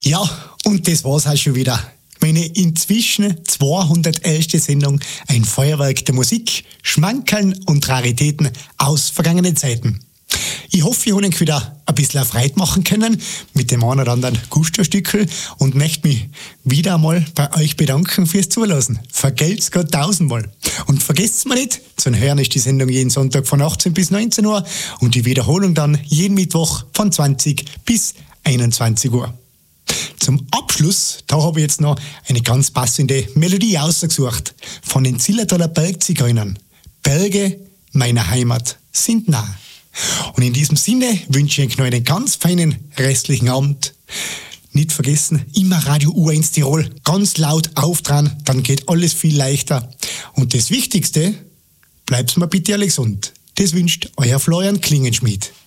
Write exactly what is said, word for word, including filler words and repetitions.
Ja, und das war's auch schon wieder. Meine inzwischen zweihunderterste Sendung, ein Feuerwerk der Musik, Schmankerln und Raritäten aus vergangenen Zeiten. Ich hoffe, ich habe euch wieder ein bisschen Freude machen können mit dem einen oder anderen Gusto-Stückel und möchte mich wieder einmal bei euch bedanken fürs Zulassen. Vergelt's Gott tausendmal. Und vergesst mir nicht, zum Hören ist die Sendung jeden Sonntag von achtzehn bis neunzehn Uhr und die Wiederholung dann jeden Mittwoch von zwanzig bis einundzwanzig Uhr. Zum Abschluss, da habe ich jetzt noch eine ganz passende Melodie ausgesucht von den Zillertaler Bergzigeunern. Berge meiner Heimat sind nah. Und in diesem Sinne wünsche ich euch noch einen ganz feinen restlichen Abend. Nicht vergessen, immer Radio U eins Tirol ganz laut auftragen, dann geht alles viel leichter. Und das Wichtigste, bleibt mir bitte alle gesund. Das wünscht euer Florian Klingenschmidt.